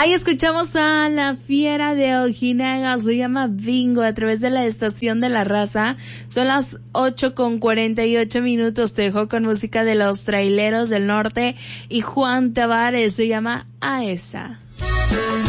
Ahí escuchamos a La Fiera de Ojinaga, se llama Bingo, a través de la estación de La Raza. Son las 8:48. Te dejo con música de Los Traileros del Norte y Juan Tavares, se llama A Esa.